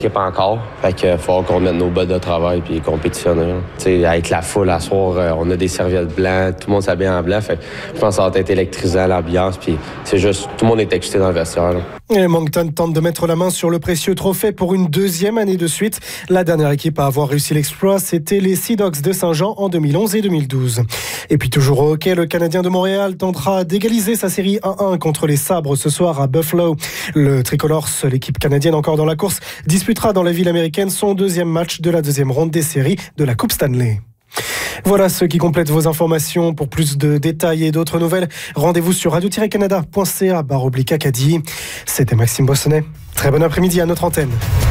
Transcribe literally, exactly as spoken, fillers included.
Pas encore. Fait qu'il faut qu'on mette nos bottes de travail puis compétitionner. T'sais, avec la foule à soir, on a des serviettes blancs, tout le monde s'habille en blanc. Fait je pense que ça va être électrisant l'ambiance. Puis c'est juste, tout le monde est excité dans le vestiaire. Là. Et Moncton tente de mettre la main sur le précieux trophée pour une deuxième année de suite. La dernière équipe à avoir réussi l'exploit, c'était les Sea Dogs de Saint-Jean en deux mille onze et deux mille douze. Et puis toujours au hockey, le Canadien de Montréal tentera d'égaliser sa série un un contre les Sabres ce soir à Buffalo. Le tricolore, seule équipe canadienne encore dans la course, disputera dans la ville américaine son deuxième match de la deuxième ronde des séries de la Coupe Stanley. Voilà ce qui complète vos informations. Pour plus de détails et d'autres nouvelles, rendez-vous sur radio tiret canada point c a barre oblique Acadie. C'était Maxime Bossonnet. Très bon après-midi à notre antenne.